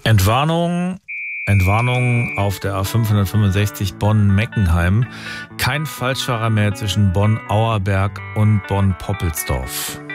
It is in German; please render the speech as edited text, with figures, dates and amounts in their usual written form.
Entwarnung auf der A565 Bonn-Meckenheim. Kein Falschfahrer mehr zwischen Bonn-Auerberg und Bonn-Poppelsdorf.